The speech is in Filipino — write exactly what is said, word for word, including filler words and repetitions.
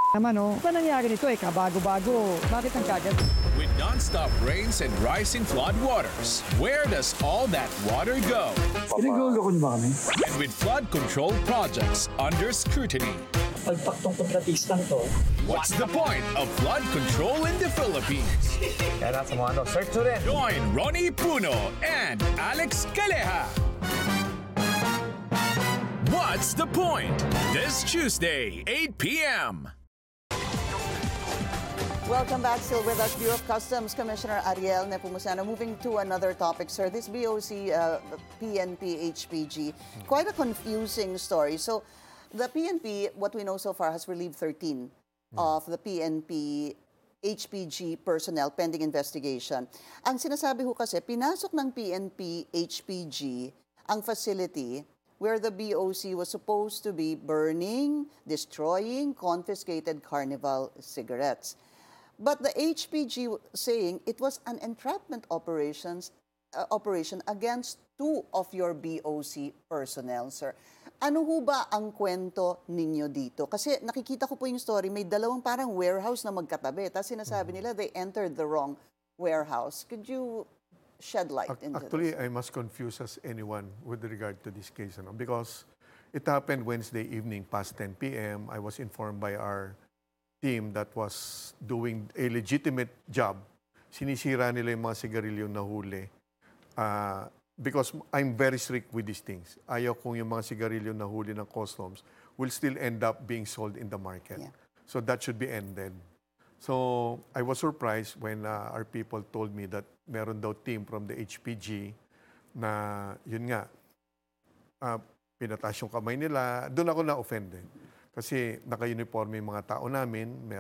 naman, oh. Ano nangyari nito eh? Kabago-bago. Bakit ang kagat? With non-stop rains and rising flood waters, where does all that water go? Pinag-uulga ko niyo ba kami? And with flood control projects under scrutiny, Pagpaktong kontratistang to, what's the point of flood control in the Philippines? Kaya nasa mga ano, search nyo rin. Join Ronnie Puno and Alex Caleja. What's the point? This Tuesday, eight p m Welcome back. Still with us, Bureau of Customs Commissioner Ariel Nepomuceno. Moving to another topic, sir. This B O C, uh, P N P, H P G, quite a confusing story. So, the P N P, what we know so far, has relieved thirteen of the P N P H P G personnel pending investigation. Ang sinasabi ho kasi, pinasok ng P N P H P G ang facility where the B O C was supposed to be burning, destroying confiscated Carnival cigarettes. But the H P G saying it was an entrapment operations uh, operation against two of your B O C personnel, sir. Ano ho ba ang kwento ninyo dito? Kasi nakikita ko po yung story, may dalawang parang warehouse na magkatabi. Tapos sinasabi nila they entered the wrong warehouse. Could you shed light Ac- into Actually, this? I'm as confused as anyone with regard to this case, ano? Because it happened Wednesday evening past ten p m I was informed by our team that was doing a legitimate job. Sinisira nila yung mga sigarilyo na huli. Uh, because I'm very strict with these things. Ayaw kung yung mga sigarilyo na huli ng customs will still end up being sold in the market. Yeah. So that should be ended. So I was surprised when uh, our people told me that meron daw team from the H P G na yun nga, uh, pinataas yung kamay nila. Doon ako na-offended. Kasi naka-uniforme yung mga tao namin,